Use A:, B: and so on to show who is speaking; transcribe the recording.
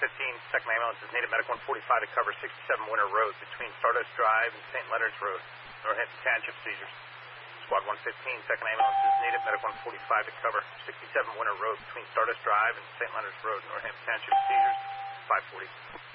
A: Second ambulance is needed. Medic 145 to cover 67 Winter Road between Stardust Drive and St. Leonard's Road. Northampton Township seizures. Squad 115, second ambulance is needed. Medic 145 to cover 67 Winter Road between Stardust Drive and St. Leonard's Road. Northampton Township seizures. 540.